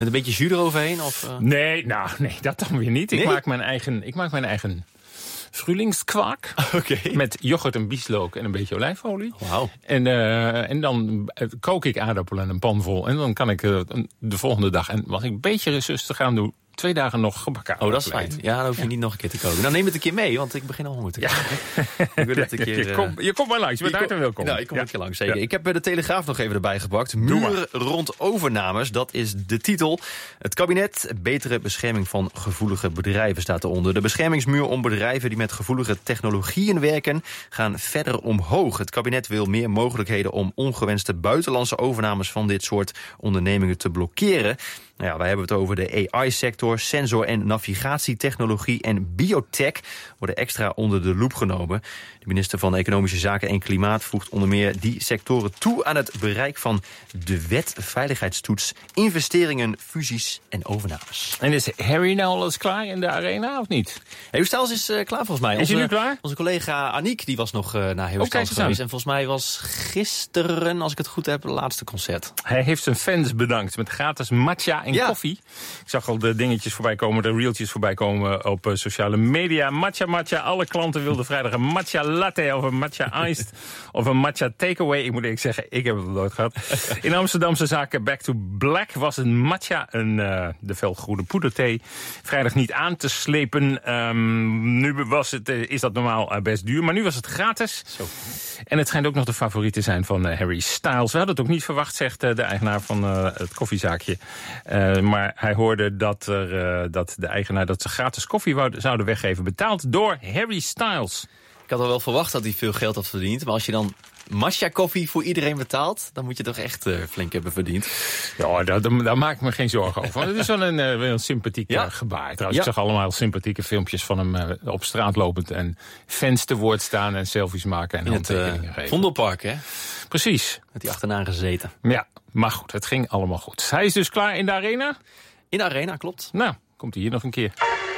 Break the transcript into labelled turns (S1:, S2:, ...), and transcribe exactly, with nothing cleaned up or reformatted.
S1: Met een beetje jus eroverheen? Of, uh...
S2: Nee, nou, nee, dat dan weer niet.
S1: Nee?
S2: Ik maak mijn eigen, ik maak mijn eigen Frühlingskwark.
S1: Oké.
S2: Met yoghurt en bieslook en een beetje olijfolie.
S1: Wauw.
S2: En, uh, en dan kook ik aardappelen in een pan vol. En dan kan ik uh, de volgende dag, en wat ik een beetje rustig gaan doen, twee dagen nog gebakken.
S1: Oh, dat is fijn. Ja, dan hoef je ja. niet nog een keer te koken. Nou, neem het een keer mee, want ik begin al honger te krijgen. Ja. Ik wil het een keer,
S2: je, kom, je komt maar langs, je bent hartelijk welkom.
S1: Nou, ik kom
S2: ja.
S1: een keer langs, zeker.
S2: Ja.
S1: Ik heb de Telegraaf nog even erbij gepakt. Muur rond overnames, dat is de titel. Het kabinet, betere bescherming van gevoelige bedrijven staat eronder. De beschermingsmuur om bedrijven die met gevoelige technologieën werken gaan verder omhoog. Het kabinet wil meer mogelijkheden om ongewenste buitenlandse overnames van dit soort ondernemingen te blokkeren. Nou ja, wij hebben het over de A I-sector, sensor- en navigatietechnologie en biotech worden extra onder de loep genomen. De minister van Economische Zaken en Klimaat voegt onder meer die sectoren toe aan het bereik van de wet veiligheidstoets, investeringen, fusies en overnames.
S2: En is Harry nou al eens klaar in de arena of niet?
S1: Hey, Stijls is uh, klaar volgens mij.
S2: Is hij nu klaar?
S1: Onze collega Aniek die was nog uh, naar Heel Stijls geweest. En volgens mij was gisteren, als ik het goed heb, het laatste concert.
S2: Hij heeft zijn fans bedankt met gratis matcha en
S1: ja.
S2: koffie. Ik zag al de dingetjes voorbij komen, de reeltjes voorbij komen op uh, sociale media. Matcha, matcha. Alle klanten wilden vrijdag een matcha latte of een matcha iced of een matcha takeaway. Ik moet eerlijk zeggen, ik heb het nog nooit gehad. In Amsterdamse zaak Back to Black was een matcha, een, uh, de felgroene poederthee, vrijdag niet aan te slepen. Um, nu was het, uh, is dat normaal uh, best duur, maar nu was het gratis. Zo. En het schijnt ook nog de favoriet te zijn van uh, Harry Styles. We hadden het ook niet verwacht, zegt uh, de eigenaar van uh, het koffiezaakje. Uh, maar hij hoorde dat, er, uh, dat de eigenaar dat ze gratis koffie wou, zouden weggeven, betaald door Harry Styles.
S1: Ik had al wel verwacht dat hij veel geld had verdiend. Maar als je dan matcha koffie voor iedereen betaalt, dan moet je toch echt uh, flink hebben verdiend.
S2: Ja, daar, daar maak ik me geen zorgen over. Het is wel een, uh, een sympathiek ja. uh, gebaar. Trouwens, ja. Ik zag allemaal sympathieke filmpjes van hem uh, op straat lopend en fans te woord staan en selfies maken en
S1: in handtekeningen het, uh, geven. Vondelpark, hè?
S2: Precies.
S1: Met die achterna gezeten.
S2: Ja, maar goed, het ging allemaal goed. Hij is dus klaar in de arena?
S1: In de arena, klopt.
S2: Nou, komt hij hier nog een keer.